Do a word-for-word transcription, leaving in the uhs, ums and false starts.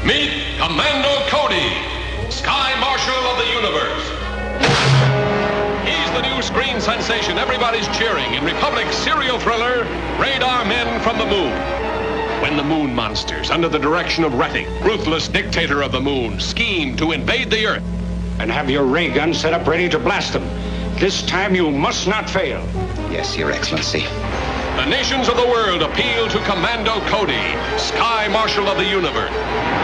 Meet Commando Cody, Sky Marshal of the Universe. He's the new screen sensation everybody's cheering in Republic's serial thriller, Radar Men from the Moon. When the Moon Monsters, under the direction of Rettig, ruthless dictator of the Moon, scheme to invade the Earth. And have your ray gun set up ready to blast them. This time you must not fail. Yes, Your Excellency. The nations of the world appeal to Commando Cody, Sky Marshal of the Universe.